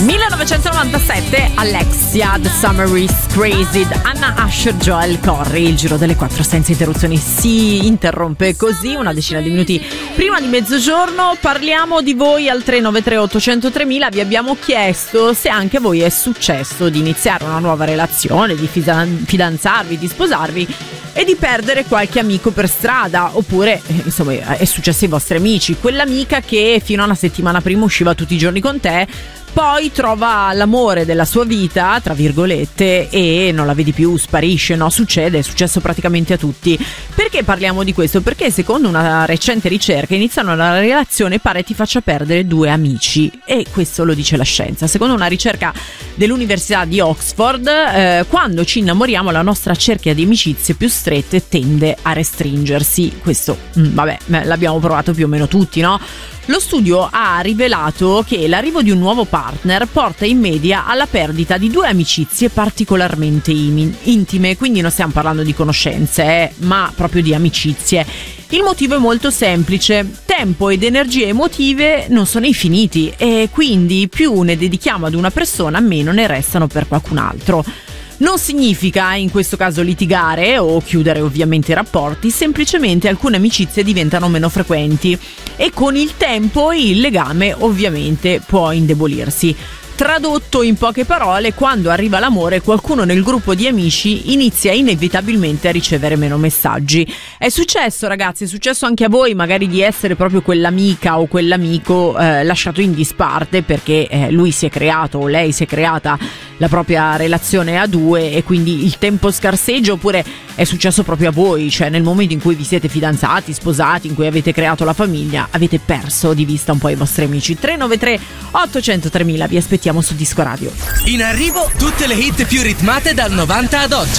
1997, Alexia, The Summer is Crazy, Anna Asher, Joel Corry. Il giro delle 4 senza interruzioni si interrompe così, una decina di minuti prima di mezzogiorno. Parliamo di voi al 393 800 3000. Vi abbiamo chiesto se anche a voi è successo di iniziare una nuova relazione, di fidanzarvi, di sposarvi e di perdere qualche amico per strada, oppure insomma è successo ai vostri amici, quell'amica che fino a una settimana prima usciva tutti i giorni con te, poi trova l'amore della sua vita, tra virgolette, e non la vedi più, sparisce, no? Succede, è successo praticamente a tutti. Perché parliamo di questo? Perché secondo una recente ricerca iniziando una relazione pare ti faccia perdere 2 amici, e questo lo dice la scienza. Secondo una ricerca dell'Università di Oxford, quando ci innamoriamo la nostra cerchia di amicizie più strette tende a restringersi. Questo, l'abbiamo provato più o meno tutti, no? Lo studio ha rivelato che l'arrivo di un nuovo partner porta in media alla perdita di 2 amicizie particolarmente intime, quindi non stiamo parlando di conoscenze, ma proprio di amicizie. Il motivo è molto semplice: tempo ed energie emotive non sono infiniti e quindi più ne dedichiamo ad una persona, meno ne restano per qualcun altro. Non significa in questo caso litigare o chiudere ovviamente i rapporti, semplicemente alcune amicizie diventano meno frequenti e con il tempo il legame ovviamente può indebolirsi. Tradotto in poche parole, quando arriva l'amore, qualcuno nel gruppo di amici inizia inevitabilmente a ricevere meno messaggi. È successo, ragazzi, è successo anche a voi magari di essere proprio quell'amica o quell'amico lasciato in disparte perché lui si è creato o lei si è creata la propria relazione a 2 e quindi il tempo scarseggia, oppure è successo proprio a voi, cioè nel momento in cui vi siete fidanzati, sposati, in cui avete creato la famiglia, avete perso di vista un po' i vostri amici. 393 800 3000, vi aspettiamo su Disco Radio. In arrivo tutte le hit più ritmate dal 90 ad oggi.